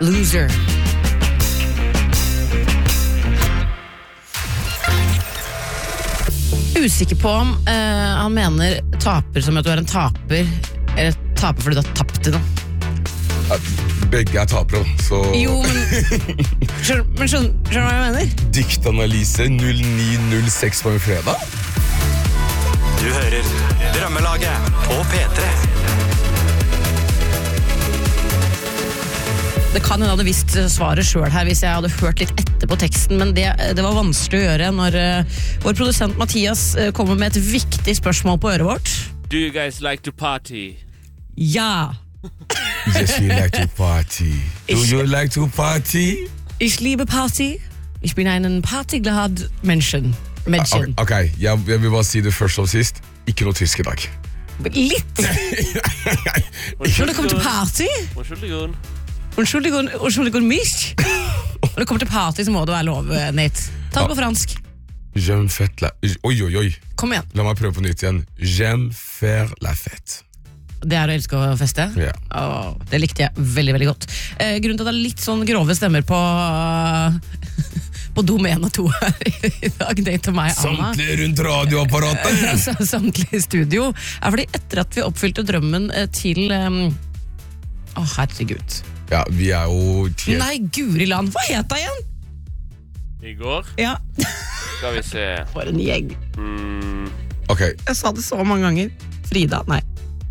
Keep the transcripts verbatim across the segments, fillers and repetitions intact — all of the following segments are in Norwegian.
Loser. Usikker på om uh, han mener taper som at du er en taper, eller taper fordi du har tapt i noe. Ja, begge er tapere, så... Jo, men skjønner, men skjønner, skjønner du hva jeg mener? Diktanalyse null ni null seks på en fredag. Du hører Drømmelaget på P tre. Det kan hende jeg hadde visst svaret selv her hvis jeg hadde hørt litt etter på teksten, men det, det var vanskelig å gjøre når uh, vår produsent Mathias uh, kommer med et viktig spørsmål på øret vårt. Do you guys like to party? Ja! Yes, we like to party. Do Ich- you like to party? Ich liebe Party. Ich bin einen partyglad Menschen. Menschen. Ok, okay. Jeg, jeg vil bare si det først og sist. Ikke noe tysk i dag. Litt! Når det kommer til party Unnskyldningen. Unnskyldning, unnskyldning mich Når det kommer til party så må det være lov, Nate. Ta det på fransk. J'aime fête la... Oi, oi, oi. Kom igjen. La meg prøve på nytt igjen. J'aime faire la fête. Det er å elske å feste? Ja. Åh, det likte jeg veldig, veldig godt. Eh, grunnen til at det er litt sånn grove stemmer på på dom en og to her i dag, det til meg, Anna. Samtlige rundt radioapparatet. Samtlige i studio. Er fordi etter at vi oppfylte drømmen eh, til um, Å, herregud. Ja, vi er jo... Tje... Nei, Guri land. Hva het det igjen? I går Ja. skal vi se. For en gjeng. Mm, Ok, Jeg sa det så mange ganger. Frida, nei.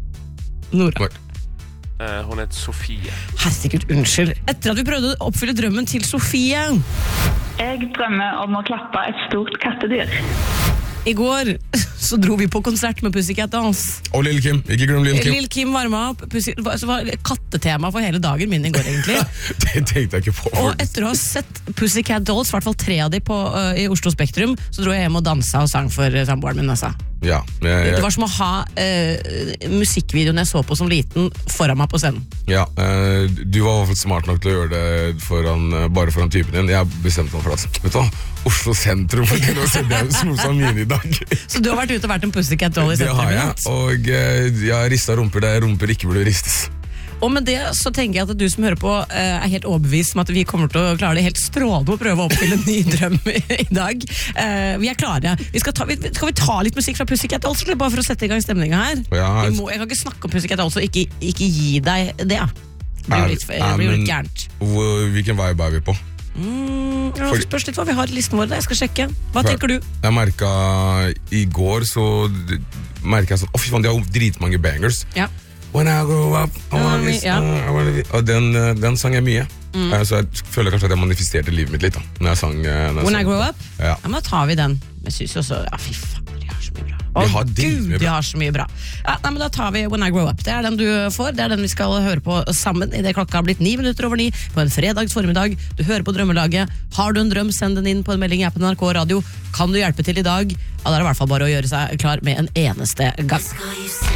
Nora. eh, hun heter Sofie. Herregud, unnskyld. Etter at vi prøvde å oppfylle drømmen til Sofie Jeg drømmer om å klappe et stort kattedyr. i går, så dro vi på konsert med Pussycat Dolls. og Lille Kim, ikke glem Lille Kim. Lill Kim varma opp. Pussy, så var kattetema for hele dagen min i går, egentlig. Det tenkte jeg ikke på. Og etter å ha sett Pussycat Dolls, i hvert fall tre av de på, uh, i Oslo Spektrum, så dro jeg hjem og dansa og sang for uh, samboeren min. Altså. Ja, men jeg, Det jeg, var som å ha uh, musikkvideoen jeg så på som liten foran meg på scenen. ja eh, du var i hvert fall smart nok til å gjøre det foran, eh, bare foran typen din. Jeg bestemte meg for at, vet du hva, Oslo sentrum, for det å se det snosa mine i dag. Så du har vært ute og vært en Pussycat Doll i Det har jeg, sentrum? og eh, jeg har ristet rumper der rumper ikke burde ristes. Og med det så tenker jeg at du som hører på uh, er helt overbevist om at vi kommer til å klare det helt strålende å prøve å oppfylle en ny drøm i, i dag. Uh, vi er klare. Vi skal, ta, vi, skal vi ta litt musikk fra Pussycat Dolls, eller bare for å sette i gang stemninga her? Ja, Vi må, jeg kan ikke snakke om Pussycat Dolls og ikke, ikke gi deg det. Det blir jo litt, det er- blir jo men- litt gærent. Hvor- Hvilken vibe er vi på? Mm, ja, For- spørs litt hva vi har i listen vår. Jeg skal sjekke. Hva tenker du? Jeg merket i går, så merket jeg sånn, å fy faen, de har jo dritmange bangers. Ja. When I grow up, I wanna be Ja. strong, I wanna be... Og den, eh, den sang jeg mye. Eh, Så jeg føler kanskje at jeg manifesterte livet mitt litt da, når jeg sang. eh, når jeg When sang. I Grow Up? Ja. Ja, men da tar vi den. Jeg synes jo også, ja fy faen, de har så mye bra. Å De har dritmye Gud, de bra. har så mye bra. Ja, nei, men da tar vi When I Grow Up. Det er den du får, det er den vi skal høre på sammen i det klokka har blitt ni minutter over ni på en fredags formiddag. Du hører på Drømmelaget. Har du en drøm, send den inn på en melding i appen N R K Radio. Kan du hjelpe til i dag? Ja, da er det i hvert fall bare å gjøre seg klar med en eneste gang.